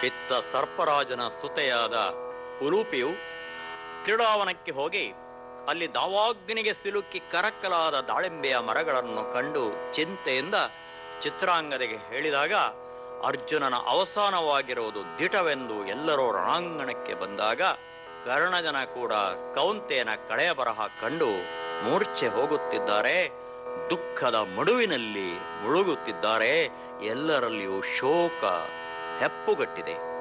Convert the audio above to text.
ಇತ್ತ ಸರ್ಪರಾಜನ ಸುತೆಯಾದ ಉಲೂಪಿಯು ಕ್ರೀಡಾವನಕ್ಕೆ ಹೋಗಿ ಅಲ್ಲಿ ದಾವಾಗ್ನಿಗೆ ಸಿಲುಕಿ ಕರಕಲಾದ ದಾಳಿಂಬೆಯ ಮರಗಳನ್ನು ಕಂಡು ಚಿಂತೆಯಿಂದ ಚಿತ್ರಾಂಗದೆಗೆ ಹೇಳಿದಾಗ ಅರ್ಜುನನ ಅವಸಾನವಾಗಿರುವುದು ದಿಟವೆಂದು ಎಲ್ಲರೂ ರಣಾಂಗಣಕ್ಕೆ ಬಂದಾಗ ಕರ್ಣಜನ ಕೂಡ ಕೌಂತೆಯನ ಕಳೆಯ ಬರಹ ಕಂಡು ಮೂರ್ಛೆ ಹೋಗುತ್ತಿದ್ದಾರೆ. ದುಃಖದ ಮಡುವಿನಲ್ಲಿ ಮುಳುಗುತ್ತಿದ್ದಾರೆ. ಎಲ್ಲರಲ್ಲಿಯೂ ಶೋಕ ಹೆಪ್ಪುಗಟ್ಟಿದೆ.